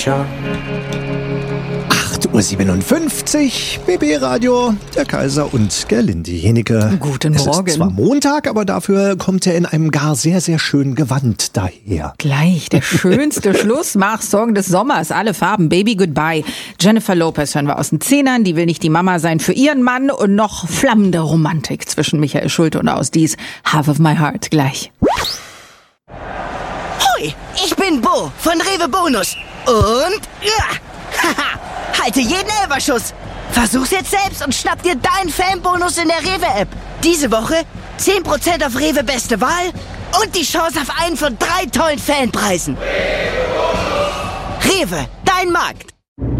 Ciao. 8:57 Uhr, BB Radio, der Kaiser und Gerlinde Jenike. Guten Morgen. Es ist zwar Montag, aber dafür kommt er in einem gar sehr, sehr schönen Gewand daher. Gleich der schönste Schlussmach-Song des Sommers. Alle Farben, Baby Goodbye. Jennifer Lopez hören wir aus den Zehnern. Die will nicht die Mama sein für ihren Mann. Und noch flammende Romantik zwischen Michael Schulte und aus dies Half of My Heart. Gleich. Hoi, ich bin Bo von Rewe Bonus. Und haha, halte jeden Elferschuss. Versuch's jetzt selbst und schnapp dir deinen Fanbonus in der Rewe-App. Diese Woche 10% auf Rewe Beste Wahl und die Chance auf einen von 3 tollen Fanpreisen. Rewe, dein Markt.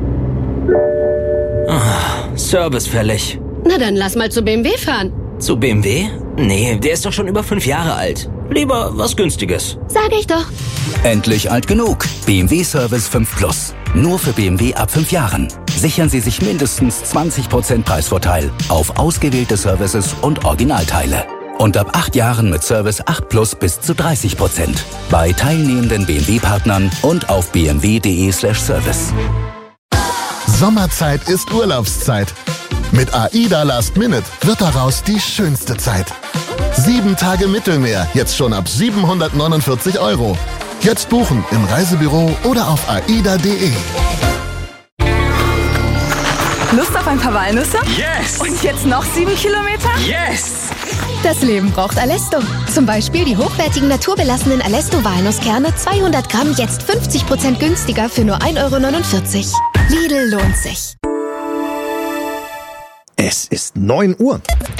Service fällig. Na dann lass mal zu BMW fahren. Zu BMW? Nee, der ist doch schon über 5 Jahre alt. Lieber was Günstiges. Sag ich doch. Endlich alt genug. BMW Service 5 Plus. Nur für BMW ab 5 Jahren. Sichern Sie sich mindestens 20% Preisvorteil auf ausgewählte Services und Originalteile. Und ab 8 Jahren mit Service 8 Plus bis zu 30%. Bei teilnehmenden BMW-Partnern und auf bmw.de/service. Sommerzeit ist Urlaubszeit. Mit AIDA Last Minute wird daraus die schönste Zeit. 7 Tage Mittelmeer, jetzt schon ab 749 €. Jetzt buchen im Reisebüro oder auf aida.de. Lust auf ein paar Walnüsse? Yes! Und jetzt noch 7 Kilometer? Yes! Das Leben braucht Alesto. Zum Beispiel die hochwertigen naturbelassenen Alesto-Walnusskerne 200 Gramm jetzt 50% günstiger für nur 1,49 €. Lidl lohnt sich. Es ist 9 Uhr.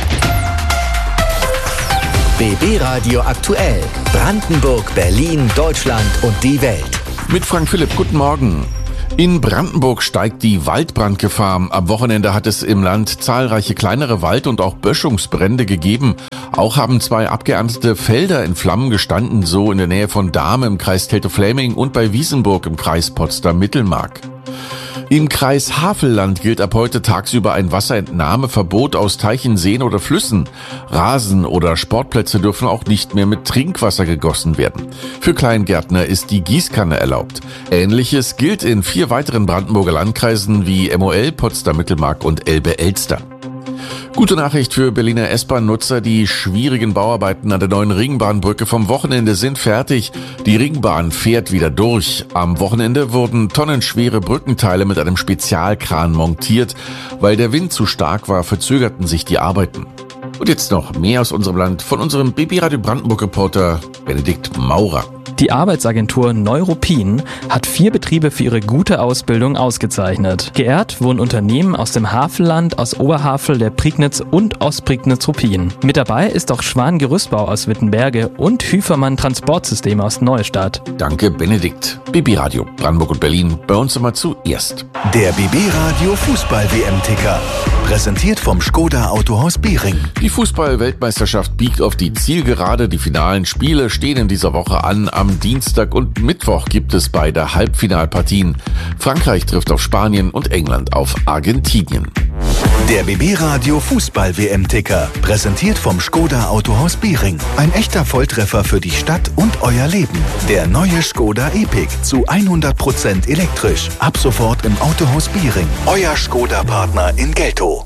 BB Radio aktuell. Brandenburg, Berlin, Deutschland und die Welt. Mit Frank Philipp, guten Morgen. In Brandenburg steigt die Waldbrandgefahr. Am Wochenende hat es im Land zahlreiche kleinere Wald- und auch Böschungsbrände gegeben. Auch haben 2 abgeerntete Felder in Flammen gestanden, so in der Nähe von Dahme im Kreis Teltow-Fläming und bei Wiesenburg im Kreis Potsdam-Mittelmark. Im Kreis Havelland gilt ab heute tagsüber ein Wasserentnahmeverbot aus Teichen, Seen oder Flüssen. Rasen oder Sportplätze dürfen auch nicht mehr mit Trinkwasser gegossen werden. Für Kleingärtner ist die Gießkanne erlaubt. Ähnliches gilt in 4 weiteren Brandenburger Landkreisen wie MOL, Potsdam-Mittelmark und Elbe-Elster. Gute Nachricht für Berliner S-Bahn-Nutzer. Die schwierigen Bauarbeiten an der neuen Ringbahnbrücke vom Wochenende sind fertig. Die Ringbahn fährt wieder durch. Am Wochenende wurden tonnenschwere Brückenteile mit einem Spezialkran montiert. Weil der Wind zu stark war, verzögerten sich die Arbeiten. Und jetzt noch mehr aus unserem Land von unserem BB Radio Brandenburg-Reporter Benedikt Maurer. Die Arbeitsagentur Neuruppin hat 4 Betriebe für ihre gute Ausbildung ausgezeichnet. Geehrt wurden Unternehmen aus dem Havelland, aus Oberhavel, der Prignitz und Ostprignitz-Ruppin. Mit dabei ist auch Schwan Gerüstbau aus Wittenberge und Hüfermann Transportsysteme aus Neustadt. Danke, Benedikt. BB Radio Brandenburg und Berlin, bei uns immer zuerst. Der BB Radio Fußball-WM-Ticker. Präsentiert vom Škoda Autohaus Bering. Die Fußball-Weltmeisterschaft biegt auf die Zielgerade. Die finalen Spiele stehen in dieser Woche an. Am Dienstag und Mittwoch gibt es beide Halbfinalpartien. Frankreich trifft auf Spanien und England auf Argentinien. Der BB Radio Fußball-WM-Ticker. Präsentiert vom Škoda Autohaus Bering. Ein echter Volltreffer für die Stadt und euer Leben. Der neue Škoda Epiq zu 100% elektrisch. Ab sofort im Autohaus Bering. Euer Škoda-Partner in Geltow.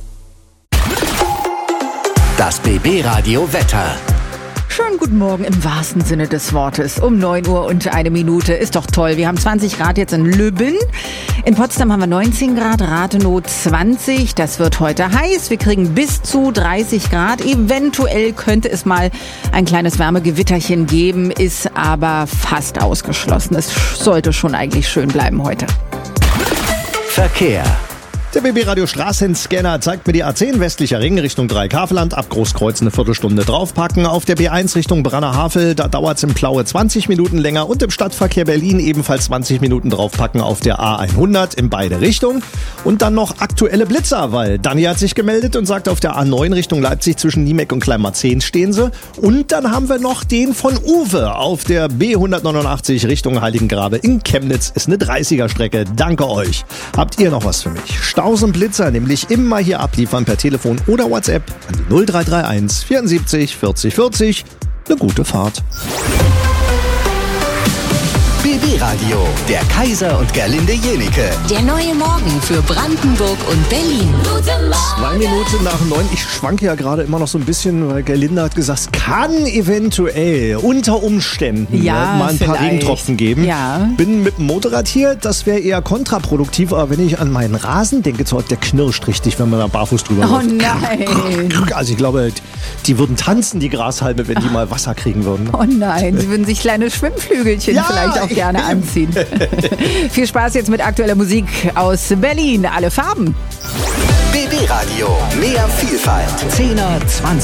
Das BB Radio Wetter. Schönen guten Morgen im wahrsten Sinne des Wortes. Um 9 Uhr und 1 Minute. Ist doch toll. Wir haben 20 Grad jetzt in Lübben. In Potsdam haben wir 19 Grad, Rathenow 20. Das wird heute heiß. Wir kriegen bis zu 30 Grad. Eventuell könnte es mal ein kleines Wärmegewitterchen geben, ist aber fast ausgeschlossen. Es sollte schon eigentlich schön bleiben heute. Verkehr. Der BB Radio Straßenscanner zeigt mir die A10 westlicher Ring Richtung Dreieck-Havelland. Ab Großkreuz eine Viertelstunde draufpacken. Auf der B1 Richtung Branner-Havel, da dauert's im Plaue 20 Minuten länger. Und im Stadtverkehr Berlin ebenfalls 20 Minuten draufpacken auf der A100 in beide Richtungen. Und dann noch aktuelle Blitzer, weil Dani hat sich gemeldet und sagt, auf der A9 Richtung Leipzig zwischen Niemeck und Kleinmarzehn stehen sie. Und dann haben wir noch den von Uwe auf der B189 Richtung Heiligengrabe in Chemnitz. Ist eine 30er-Strecke. Danke euch. Habt ihr noch was für mich? 1000 Blitzer nämlich immer hier abliefern per Telefon oder WhatsApp an die 0331 74 40 40. Eine gute Fahrt. BB Radio, der Kaiser und Gerlinde Jenike. Der neue Morgen für Brandenburg und Berlin. 2 Minuten nach 9. Ich schwanke ja gerade immer noch so ein bisschen, weil Gerlinde hat gesagt, es kann eventuell unter Umständen mal ein paar Regentropfen geben. Ja. Bin mit dem Motorrad hier, das wäre eher kontraproduktiv, aber wenn ich an meinen Rasen denke, der knirscht richtig, wenn man da barfuß drüber läuft. Oh nein. Also ich glaube, die würden tanzen, die Grashalme, wenn die mal Wasser kriegen würden. Oh nein, sie würden sich kleine Schwimmflügelchen vielleicht auch gerne anziehen. Viel Spaß jetzt mit aktueller Musik aus Berlin. Alle Farben. BB Radio, mehr Vielfalt. 10er, 20er.